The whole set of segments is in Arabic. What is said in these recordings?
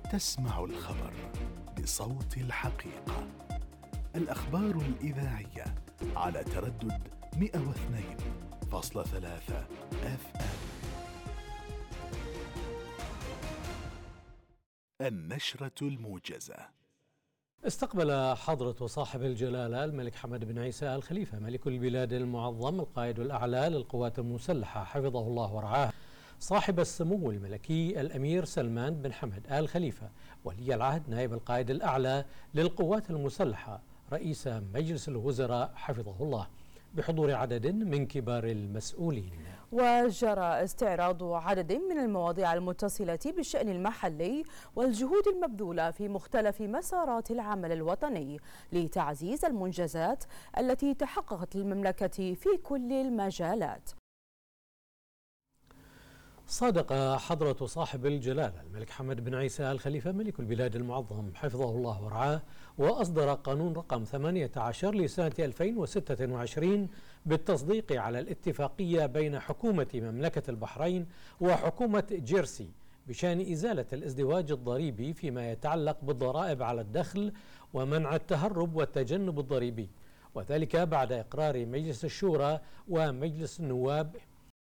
تسمع الخبر بصوت الحقيقة. الأخبار الإذاعية على تردد 102.3 FM. النشرة الموجزة. استقبل حضرة صاحب الجلالة الملك حمد بن عيسى آل خليفة ملك البلاد المعظم القائد الأعلى للقوات المسلحة حفظه الله ورعاه صاحب السمو الملكي الأمير سلمان بن حمد آل خليفة ولي العهد نائب القائد الأعلى للقوات المسلحة رئيس مجلس الوزراء حفظه الله بحضور عدد من كبار المسؤولين. وجرى استعراض عدد من المواضيع المتصلة بالشأن المحلي والجهود المبذولة في مختلف مسارات العمل الوطني لتعزيز المنجزات التي تحققت للمملكة في كل المجالات. صادق حضرة صاحب الجلالة الملك حمد بن عيسى آل خليفة ملك البلاد المعظم حفظه الله ورعاه وأصدر قانون رقم 18 لسنة 2026 بالتصديق على الاتفاقية بين حكومة مملكة البحرين وحكومة جيرسي بشأن إزالة الازدواج الضريبي فيما يتعلق بالضرائب على الدخل ومنع التهرب والتجنب الضريبي، وذلك بعد إقرار مجلس الشورى ومجلس النواب.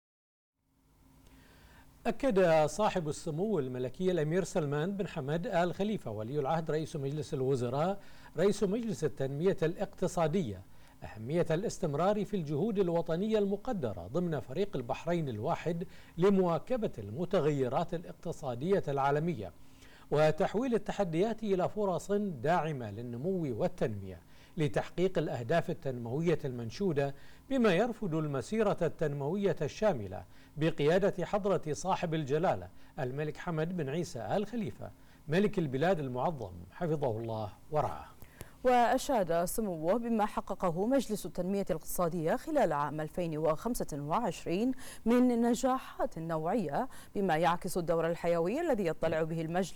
أكد صاحب السمو الملكي الأمير سلمان بن حمد آل خليفة ولي العهد رئيس مجلس الوزراء رئيس مجلس التنمية الاقتصادية أهمية الاستمرار في الجهود الوطنية المقدرة ضمن فريق البحرين الواحد لمواكبة المتغيرات الاقتصادية العالمية وتحويل التحديات إلى فرص داعمة للنمو والتنمية لتحقيق الأهداف التنموية المنشودة بما يرفض المسيرة التنموية الشاملة بقيادة حضرة صاحب الجلالة الملك حمد بن عيسى آل خليفة ملك البلاد المعظم حفظه الله ورعاه. وأشاد سموه بما حققه مجلس التنمية الاقتصادية خلال عام 2025 من نجاحات نوعية بما يعكس الدور الحيوي الذي يطلع به المجلس